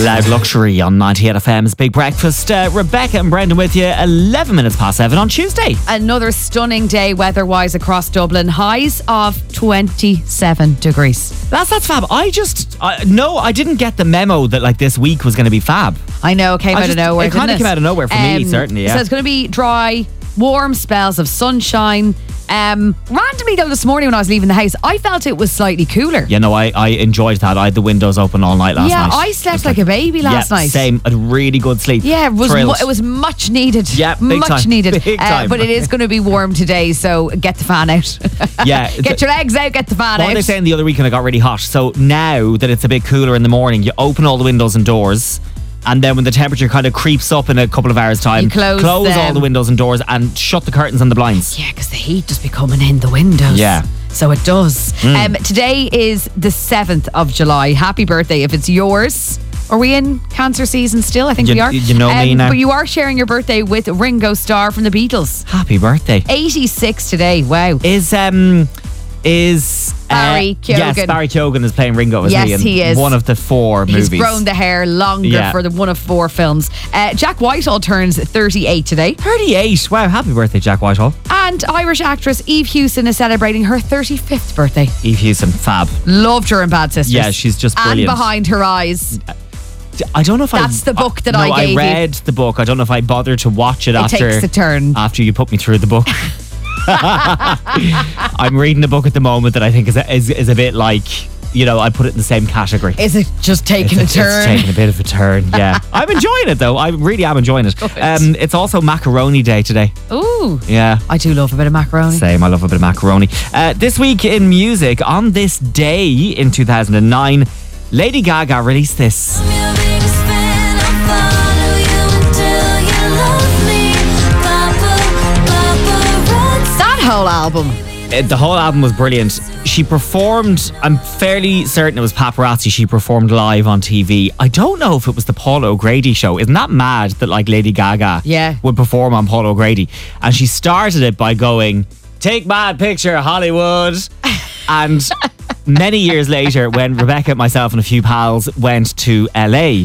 Loud Luxury on 98 FM's Big Breakfast. Rebecca and Brendan with you, 11 minutes past 7 on Tuesday. Another stunning day weather-wise across Dublin. Highs of 27 degrees. That's fab. I didn't get the memo that like this week was going to be fab. I know, it came out of nowhere. It kind of came out of nowhere for me, certainly, yeah. So it's going to be dry, warm spells of sunshine. Randomly though, this morning when I was leaving the house, I felt it was slightly cooler. Yeah, no, I enjoyed that. I had the windows open all night last night. Yeah, I slept like a baby last night. Same. A really good sleep. Yeah, it was much needed. Yeah, big time. Needed. Big time. But it is going to be warm today, so get the fan out. Yeah. Get your legs out, get the fan out. What were they saying the other weekend? It got really hot. So now that it's a bit cooler in the morning, you open all the windows and doors. And then when the temperature kind of creeps up in a couple of hours' time, you close all the windows and doors and shut the curtains and the blinds. Yeah, because the heat does be coming in the windows. Yeah. So it does. Today is the 7th of July. Happy birthday if it's yours. Are we in Cancer season still? I think we are. You know me now. But you are sharing your birthday with Ringo Starr from the Beatles. Happy birthday. 86 today. Wow. Is Barry Keoghan. Yes, Barry Keoghan is playing Ringo, isn't he? Yes, he is. One of the 4 movies. He's grown the hair longer for the one of 4 films. Jack Whitehall turns 38 today. 38? Wow, happy birthday, Jack Whitehall. And Irish actress Eve Hewson is celebrating her 35th birthday. Eve Hewson, fab. Loved her in Bad Sisters. Yeah, she's just brilliant. And Behind Her Eyes. I don't know if That's the book that I gave you. I read the book. I don't know if I bothered to watch it after. It takes a turn. After you put me through the book. I'm reading a book at the moment that I think is a bit like, you know, I put it in the same category. Is it just taking a turn? It's taking a bit of a turn, yeah. I'm enjoying it though. I really am enjoying it. It's also macaroni day today. Ooh. Yeah. I do love a bit of macaroni. Same, I love a bit of macaroni. This week in music, on this day in 2009, Lady Gaga released this. Whole album. The whole album was brilliant. She performed, I'm fairly certain it was Paparazzi, she performed live on TV. I don't know if it was the Paul O'Grady show. Isn't that mad that like Lady Gaga would perform on Paul O'Grady? And she started it by going, "Take my picture, Hollywood." And many years later, when Rebecca, myself and a few pals went to LA,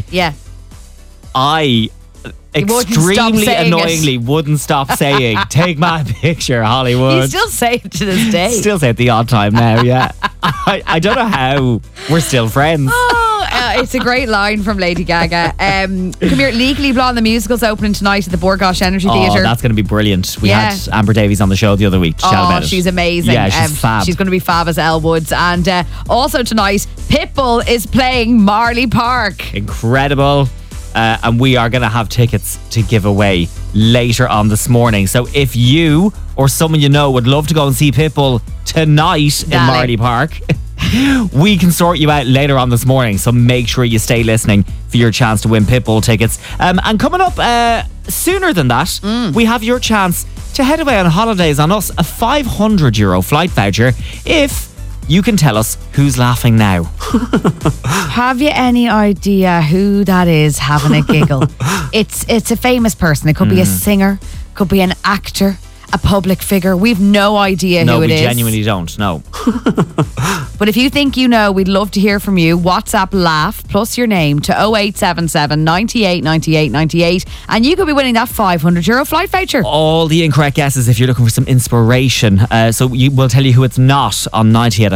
I extremely annoyingly wouldn't stop saying, "Take my picture, Hollywood." You still say it to this day. Still say it the odd time now, yeah. I don't know how we're still friends. It's a great line from Lady Gaga. Come here, Legally Blonde, the musical's opening tonight at the Borgosh Energy Theatre. That's going to be brilliant. We had Amber Davies on the show the other week to chat about it. She's amazing. Yeah, she's fab. She's going to be fab as Elle Woods. And also tonight, Pitbull is playing Marley Park. Incredible. And we are going to have tickets to give away later on this morning. So if you or someone you know would love to go and see Pitbull tonight in Marley Park, we can sort you out later on this morning. So make sure you stay listening for your chance to win Pitbull tickets. And coming up sooner than that, we have your chance to head away on holidays on us, a €500 flight voucher if you can tell us who's laughing now. Have you any idea who that is having a giggle? It's a famous person. It could be a singer, could be an actor, a public figure. We've no idea who it is. No, we genuinely don't, no. But if you think you know, we'd love to hear from you. WhatsApp laugh plus your name to 0877 98 98 98 and you could be winning that €500 flight voucher. All the incorrect guesses if you're looking for some inspiration. So we'll tell you who it's not on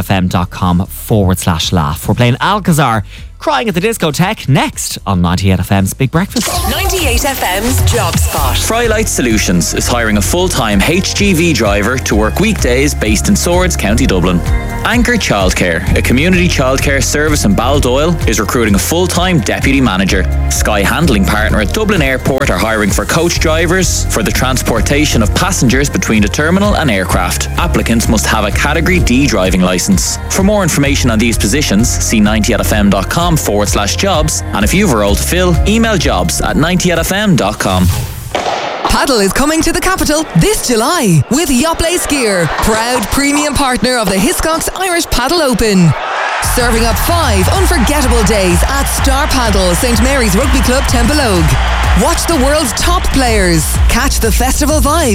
98fm.com/laugh. We're playing Alcazar, Crying at the Discotheque, next on 98FM's Big Breakfast. 98FM's Job Spot. Frylight Solutions is hiring a full-time HGV driver to work weekdays based in Swords, County Dublin. Anchor Childcare, a community childcare service in Baldoyle, is recruiting a full-time deputy manager. Sky Handling Partner at Dublin Airport are hiring for coach drivers for the transportation of passengers between the terminal and aircraft. Applicants must have a Category D driving licence. For more information on these positions, see 90fm.com/jobs, and if you've a role to fill, email jobs@90fm.com. Paddle is coming to the capital this July with Yoplait Skier, proud premium partner of the Hiscox Irish Paddle Open. Serving up 5 unforgettable days at Star Paddle, St Mary's Rugby Club, Temple Ogue. Watch the world's top players, catch the festival vibes,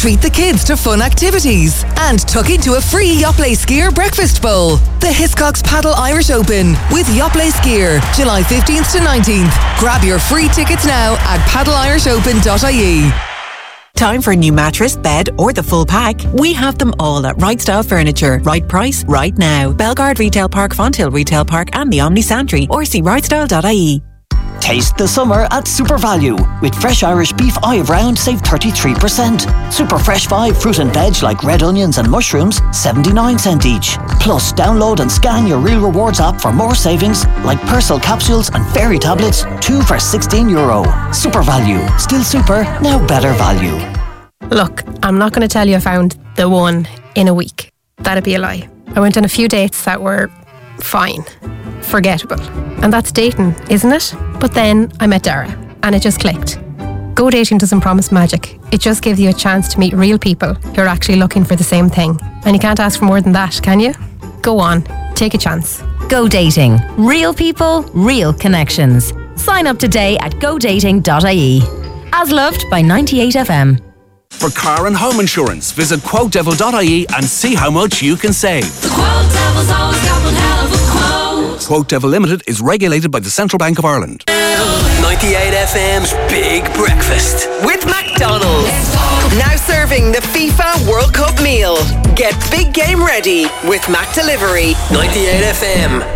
Treat the kids to fun activities and tuck into a free Yoplait Skier breakfast bowl. The Hiscox Paddle Irish Open with Yoplait Skier, July 15th to 19th. Grab your free tickets now at paddleirishopen.ie. Time for a new mattress, bed or the full pack? We have them all at Right Style Furniture. Right price, right now. Belgard Retail Park, Fonthill Retail Park and the Omni Santry, or see rightstyle.ie. Taste the summer at Super Value. With fresh Irish beef olive round, save 33%. Super Fresh 5 fruit and veg like red onions and mushrooms, 79 cents each. Plus, download and scan your Real Rewards app for more savings like Persil capsules and fairy tablets, 2 for €16. Super Value. Still super, now better value. Look, I'm not going to tell you I found the one in a week. That'd be a lie. I went on a few dates that were fine. Forgettable. And that's dating, isn't it? But then I met Dara and it just clicked. Go Dating doesn't promise magic. It just gives you a chance to meet real people who are actually looking for the same thing. And you can't ask for more than that, can you? Go on, take a chance. Go Dating. Real people, real connections. Sign up today at godating.ie. As loved by 98FM. For car and home insurance, visit QuoteDevil.ie and see how much you can save. The Quote Devil's always got one hell of a quote. Quote Devil Limited is regulated by the Central Bank of Ireland. 98FM's Big Breakfast with McDonald's. Now serving the FIFA World Cup meal. Get big game ready with Mac Delivery. 98FM.